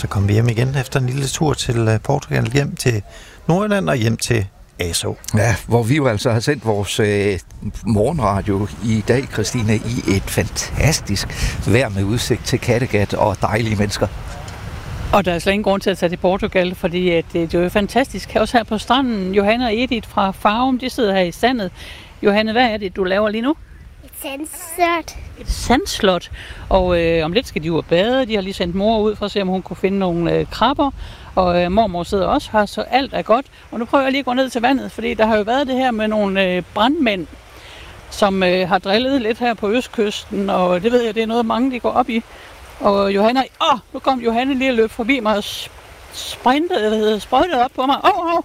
så kom vi hjem igen efter en lille tur til Portugal, hjem til Nordjylland og hjem til ASO. Ja, hvor vi jo altså har sendt vores morgenradio i dag, Christine, i et fantastisk vejr med udsigt til Kattegat og dejlige mennesker. Og der er slet ingen grund til at tage til Portugal, fordi det er jo fantastisk. Også her på stranden, Johanne og Edith fra Farum, de sidder her i sandet. Johanne, hvad er det, du laver lige nu? Et sandslot. Et sandslot. Og om lidt skal de ud og bade. De har lige sendt mor ud for at se, om hun kunne finde nogle krabber. Og mormor sidder også her, så alt er godt. Og nu prøver jeg lige at gå ned til vandet, fordi der har jo været det her med nogle brandmænd, som har drillet lidt her på østkysten. Og det ved jeg, det er noget, mange de går op i. Og Johanne, nu kom Johanne lige og løb forbi mig og sprøjtede op på mig.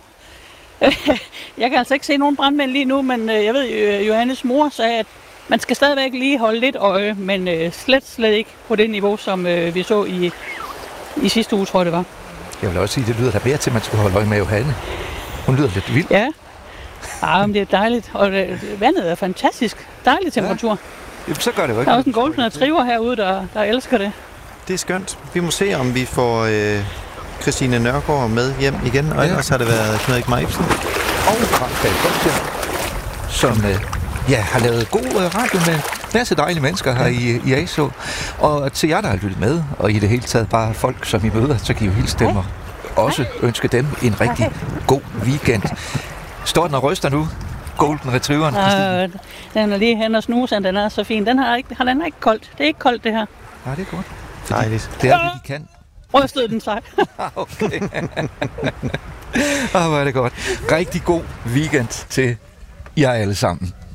Jeg kan altså ikke se nogen brandmænd lige nu, men jeg ved, Johannes mor sagde, at man skal stadigvæk lige holde lidt øje, men slet ikke på det niveau, som vi så i sidste uge, tror jeg det var. Jeg vil også sige, at det lyder da mere til, at man skulle holde øje med Johanne. Hun lyder lidt vild. Ja, men det er dejligt, og vandet er fantastisk. Dejlig temperatur. Ja. Jamen, så gør det jo ikke. Der er også en golden retriever herude, der elsker det. Det er skønt. Vi må se, om vi får Christine Nørgaard med hjem igen, og ellers har det været Knud Erik Ibsen. Og Frank Dahl, som har lavet god radio med en masse dejlige mennesker her i ASO. Og til jer, der har lyttet med, og i det hele taget bare folk, som I møder, så kan I jo hilse dem og også ønske dem en rigtig god weekend. Står den og ryster nu? Golden Retrieveren. Den er lige hen og snuse, den er så fin. Den er ikke koldt. Det er ikke koldt, det her. Nej, det er godt. Dejligt. Det er det, de kan. Rystede den sig. Okay. Hvor er det godt. Rigtig god weekend til jer alle sammen.